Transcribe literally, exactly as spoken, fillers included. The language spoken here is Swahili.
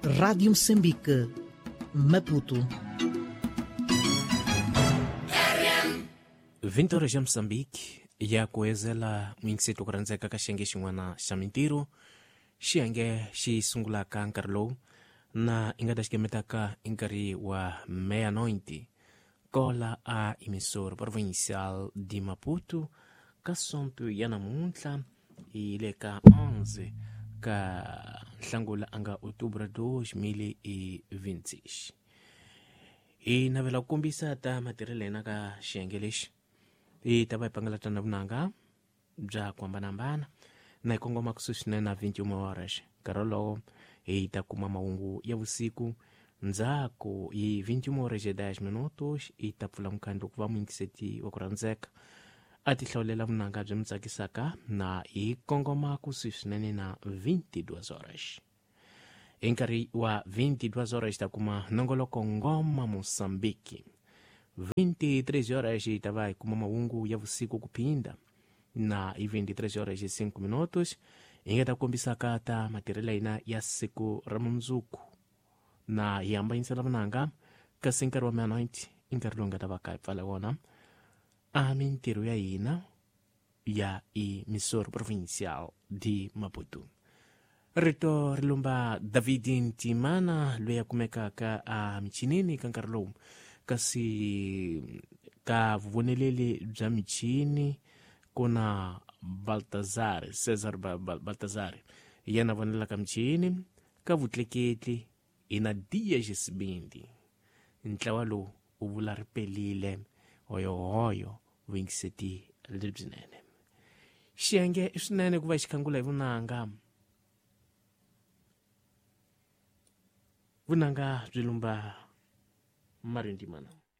Rádio Moçambique, Maputo. vinte horas ya Moçambique ya kuwezela mwingisetu kuranzeka kashenge xin'wana xa mintirho xiyenge xi sungulaka nkarhi lowu na ingada xikemetaka nkarhi wa meia-noite kola a emissora provincial de Maputo ka sonto ya namuntlha hi le ka onze ka nhlangula anga outubro dois mil e vinte e seis. Hi navela ku kombisa ta matirhelo ena ka xiyenge lexi hi ta va hi pangalata na vunanga bya ku hambanahambana na hi kongoma kusuhi swinene na vinte e uma horas nkarhi lowo hi ta kuma mahungu ya vusiku ndzhaku hi vinte e uma horas e dez minutos hi ta pfula mukhandlo ku va muingiseti wa ku rhandzeka a ti hlawulela vunanga byi mi tsakisaka na hi kongoma kusuhi swinene na vinte e duas horas. Hi nkarhi wa vinte e duas horas hi ta kuma nongoloko ngoma Moçambique. vinte e três horas hi ta va hi kuma mahungu ya vusiku kuphinda na hi vinte e três horas e cinco minutos hi nga ta kombisaka ta matirhelo hina ya siku ra mundzuku na hi hambanyisela vunanga kasi nkarhi wa meia-noite i nkarhi lowu nga ta va ka hi pfala wona a mintirho ya hina ya emissora provincial de Maputo. Rito ri lomba David Ntimana loyi a kumekaka a michinini ka nkarhi lowu kasi ka vuvoneleli bya michini kuna Baltazar Cesar Baltazar yena vonelaka michini ka vutleketli ina Dias Sibindi ntlawa lowu u vula ri pelile hoyohoyo vuyingiseti lebyinene xiyenge swinene ku va xikhangula hi vunanga vunanga byi lumba marindimana.